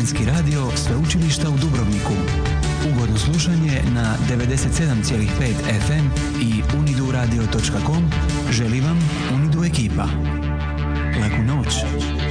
Studentski radio Sveučilišta u Dubrovniku. Ugodno slušanje na 97,5 FM i uniduradio.com želi vam Unidu ekipa. Laku noć!